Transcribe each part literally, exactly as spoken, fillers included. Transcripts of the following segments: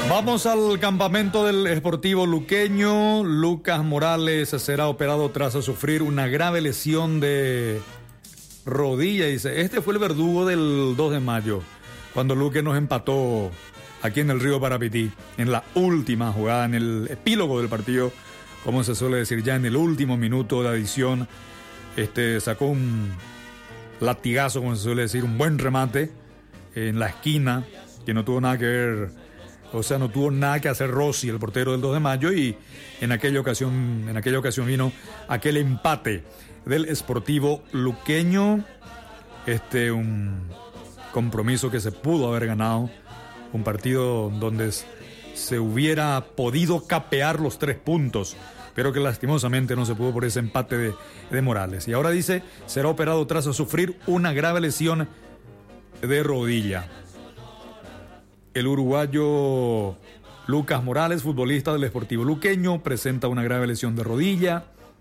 Vamos al campamento del Sportivo Luqueño. Lucas Morales será operado tras sufrir una grave lesión de rodilla. Dice, este fue el verdugo del dos de mayo, cuando Luque nos empató aquí en el Río Parapití, en la última jugada, en el epílogo del partido, como se suele decir, ya en el último minuto de adición. Este, sacó un latigazo, como se suele decir, un buen remate en la esquina, que no tuvo nada que ver, o sea, no tuvo nada que hacer Rossi, el portero del dos de mayo, y en aquella ocasión, en aquella ocasión vino aquel empate del Sportivo Luqueño. Este, un compromiso que se pudo haber ganado, un partido donde se hubiera podido capear los tres puntos, pero que lastimosamente no se pudo por ese empate de, de Morales. Y ahora dice, será operado tras sufrir una grave lesión de rodilla. El uruguayo Lucas Morales, futbolista del Sportivo Luqueño, presenta una grave lesión de rodilla.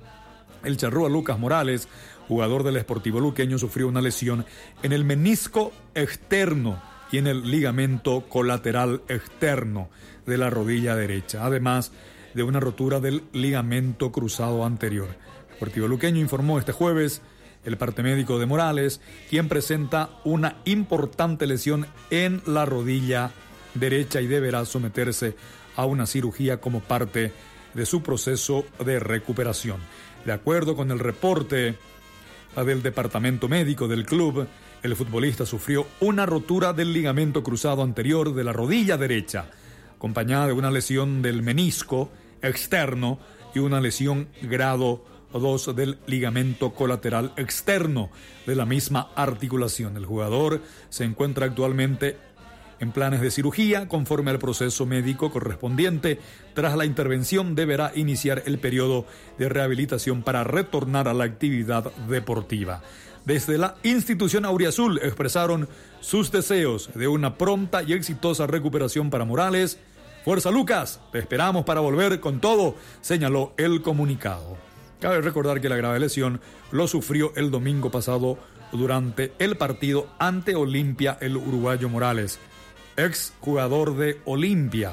El charrúa Lucas Morales, jugador del Sportivo Luqueño, sufrió una lesión en el menisco externo y en el ligamento colateral externo de la rodilla derecha, además de una rotura del ligamento cruzado anterior. El Sportivo Luqueño informó este jueves el parte médico de Morales, quien presenta una importante lesión en la rodilla derecha y deberá someterse a una cirugía como parte de su proceso de recuperación. De acuerdo con el reporte del departamento médico del club, el futbolista sufrió una rotura del ligamento cruzado anterior de la rodilla derecha, acompañada de una lesión del menisco externo y una lesión grado dos del ligamento colateral externo de la misma articulación. El jugador se encuentra actualmente en planes de cirugía conforme al proceso médico correspondiente. Tras la intervención deberá iniciar el periodo de rehabilitación para retornar a la actividad deportiva. Desde la institución auriazul expresaron sus deseos de una pronta y exitosa recuperación para Morales. Fuerza Lucas, te esperamos para volver con todo, señaló el comunicado. Cabe recordar que la grave lesión lo sufrió el domingo pasado durante el partido ante Olimpia, el uruguayo Morales, ex jugador de Olimpia.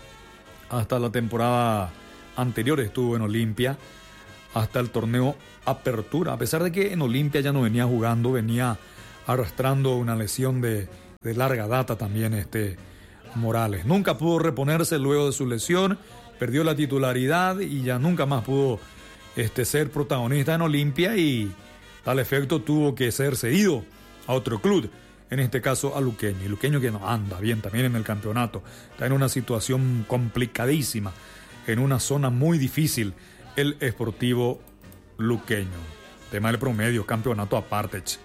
Hasta la temporada anterior estuvo en Olimpia, hasta el torneo Apertura, a pesar de que en Olimpia ya no venía jugando, venía arrastrando una lesión de, de larga data también este Morales. Nunca pudo reponerse luego de su lesión, perdió la titularidad y ya nunca más pudo este, ser protagonista en Olimpia, y tal efecto tuvo que ser cedido a otro club, en este caso a Luqueño. Y Luqueño que no anda bien también en el campeonato, está en una situación complicadísima, en una zona muy difícil, el Sportivo Luqueño. Tema del promedio, campeonato aparte. Che.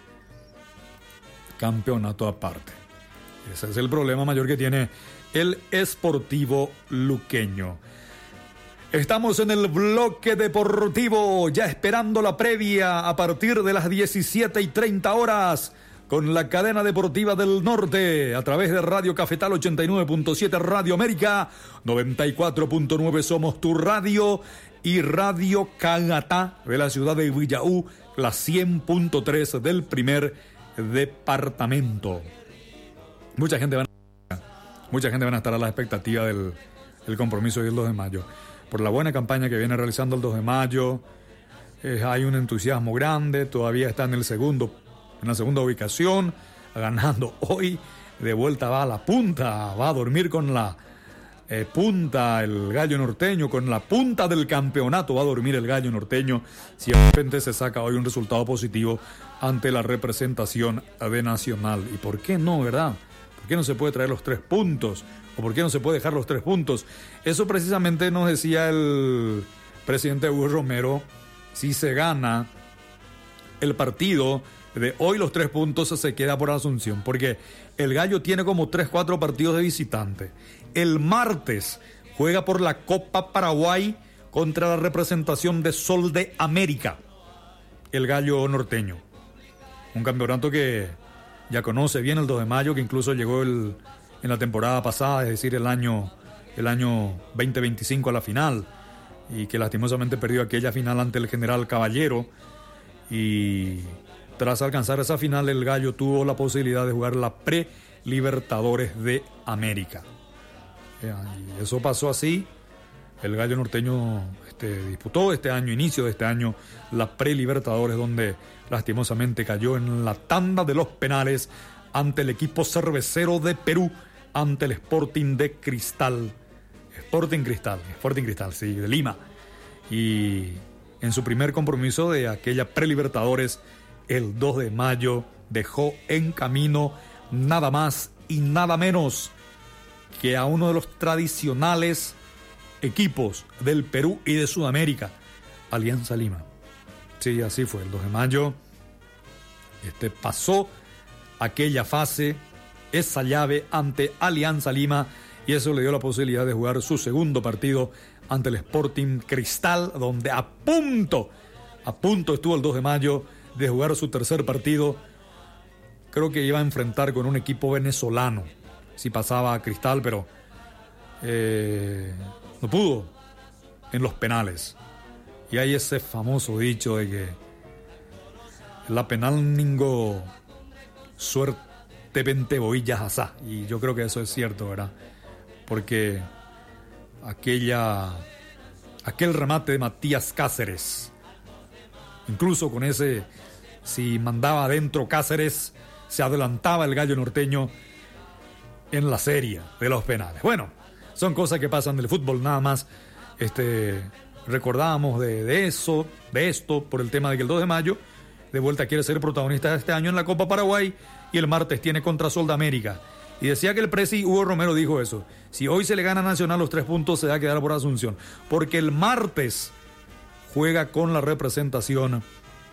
Campeonato aparte. Ese es el problema mayor que tiene el Sportivo Luqueño. Estamos en el bloque deportivo, ya esperando la previa a partir de las diecisiete y treinta horas, con la cadena deportiva del norte, a través de Radio Cafetal ochenta y nueve punto siete, Radio América noventa y cuatro punto nueve, Somos Tu Radio, y Radio Cagatá de la ciudad de Villaú, la cien punto tres del primer departamento. Mucha gente van a, mucha gente van a estar a la expectativa del, del compromiso del dos de mayo. Por la buena campaña que viene realizando el dos de mayo, eh, hay un entusiasmo grande, todavía está en el segundo, en la segunda ubicación, ganando hoy, de vuelta va a la punta, va a dormir con la eh, punta el Gallo Norteño, con la punta del campeonato va a dormir el Gallo Norteño, si de repente se saca hoy un resultado positivo ante la representación de Nacional. ¿Y por qué no, verdad? ¿Por qué no se puede traer los tres puntos? ¿O por qué no se puede dejar los tres puntos? Eso precisamente nos decía el presidente Hugo Romero. Si se gana el partido de hoy, los tres puntos se queda por Asunción, porque el Gallo tiene como tres, cuatro partidos de visitante. El martes juega por la Copa Paraguay contra la representación de Sol de América, el Gallo Norteño. Un campeonato que ya conoce bien el dos de mayo, que incluso llegó el... en la temporada pasada, es decir, el año, el año veinte veinticinco a la final, y que lastimosamente perdió aquella final ante el General Caballero, y tras alcanzar esa final el Gallo tuvo la posibilidad de jugar la pre-Libertadores de América. Y eso pasó así. El Gallo Norteño este, disputó este año, inicio de este año, la pre-Libertadores, donde lastimosamente cayó en la tanda de los penales ante el equipo cervecero de Perú, ante el Sporting de Cristal. Sporting Cristal, Sporting Cristal, sí, de Lima. Y en su primer compromiso de aquella pre-Libertadores, el dos de mayo, dejó en camino nada más y nada menos que a uno de los tradicionales equipos del Perú y de Sudamérica, Alianza Lima. Sí, así fue, el dos de mayo este, pasó aquella fase, esa llave ante Alianza Lima, y eso le dio la posibilidad de jugar su segundo partido ante el Sporting Cristal, donde a punto, a punto estuvo el dos de mayo de jugar su tercer partido. Creo que iba a enfrentar con un equipo venezolano, si pasaba a Cristal, pero eh, no pudo en los penales. Y hay ese famoso dicho de que la penal ningo suerte vente boillas asá. Y yo creo que eso es cierto, ¿verdad? Porque aquella aquel remate de Matías Cáceres, incluso con ese, si mandaba adentro Cáceres, se adelantaba el Gallo Norteño en la serie de los penales. Bueno, son cosas que pasan del fútbol, nada más. Este, recordábamos de, de eso, de esto, por el tema de que el dos de mayo, de vuelta quiere ser protagonista de este año en la Copa Paraguay, y el martes tiene contra Sol de América. Y decía que el presi Hugo Romero dijo eso: si hoy se le gana a Nacional los tres puntos, se va a quedar por Asunción, porque el martes juega con la representación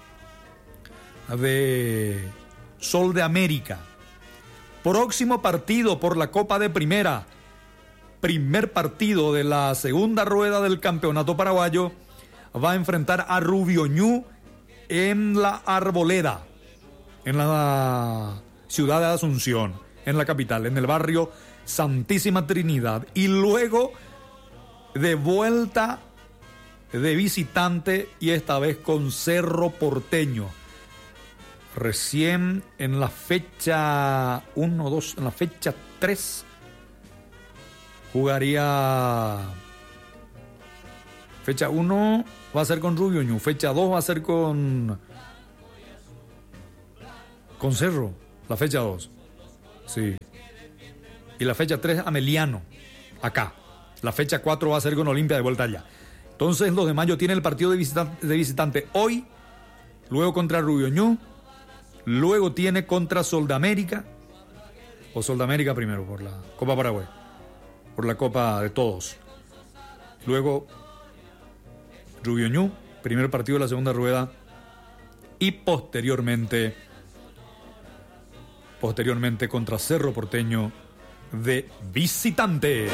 de Sol de América. Próximo partido por la Copa de Primera, primer partido de la segunda rueda del campeonato paraguayo, va a enfrentar a Rubio Ñu en la Arboleda, en la ciudad de Asunción, en la capital, en el barrio Santísima Trinidad, y luego de vuelta de visitante, y esta vez con Cerro Porteño. Recién en la fecha uno, dos, en la fecha tres jugaría. Fecha uno va a ser con Rubio Ñu, fecha dos va a ser con con Cerro, la fecha dos. Sí. Y la fecha tres Ameliano, acá. La fecha cuatro va a ser con Olimpia de vuelta allá. Entonces el dos de mayo tiene el partido de visitante, de visitante hoy, luego contra Rubio Ñu, luego tiene contra Sol de América, o Sol de América primero por la Copa Paraguay, por la Copa de Todos. Luego Rubio Ñu, primer partido de la segunda rueda, y posteriormente posteriormente contra Cerro Porteño de visitante.